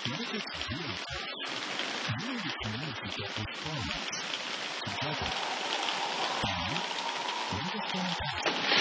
What if it's really fresh? You and your community get response together. And wonderful impact.